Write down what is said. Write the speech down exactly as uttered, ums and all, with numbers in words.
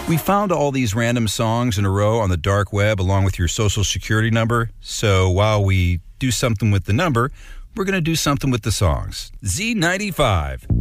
We found all these random songs in a row on the dark web along with your social security number. So while we do something with the number, we're going to do something with the songs. Z ninety-five.